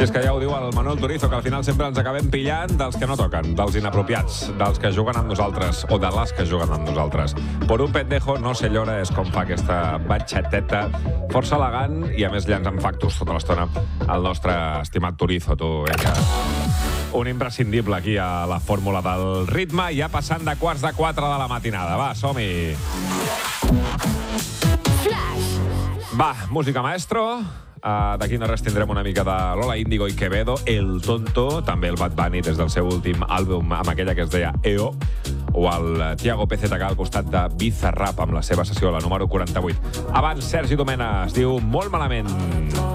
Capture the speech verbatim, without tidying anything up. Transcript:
Si és que ja ho diu el Manuel Turizo, que al final sempre ens acabem pillant dels que no toquen, dels inapropiats, dels que juguen amb nosaltres, o de les que juguen amb nosaltres. Por un pendejo no se llora és com fa aquesta batxeteta força elegant i a més llancen factos tota l'estona el nostre estimat Turizo, tu, eh, que... Un imprescindible aquí a la fórmula del ritme, ja passant de quarts de quatre de la matinada. Va, som-hi! Va, música maestro. Uh, D'aquí no res tindrem una mica de Lola Índigo i Quevedo, El Tonto, també el Bad Bunny des del seu últim àlbum amb aquella que es deia E O, o el Tiago P Z K al costat de Bizarrap amb la seva sessió, la número quaranta-vuit. Abans, Sergi Domènech diu molt malament.